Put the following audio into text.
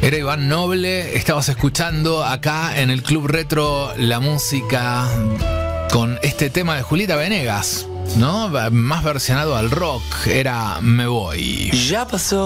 Era Iván Noble, estabas escuchando acá en el Club Retro la música con este tema de Julieta Venegas, ¿no? Más versionado al rock, era Me Voy. Ya pasó.